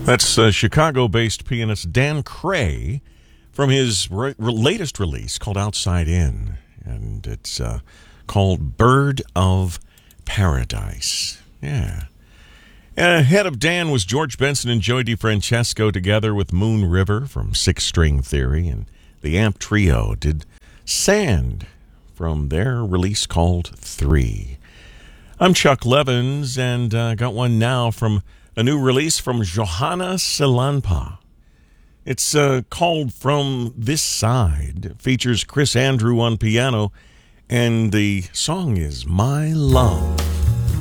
That's Chicago-based pianist Dan Cray from his latest release called Outside In. And it's called Bird of Paradise. Yeah. And ahead of Dan was George Benson and Joey DeFrancesco together with Moon River from Six String Theory. And the Amp Trio did Sand from their release called 3. I'm Chuck Levins, and got one now from a new release from Johanna Selanpa. It's called From This Side. It features Chris Andrew on piano, and the song is My Love.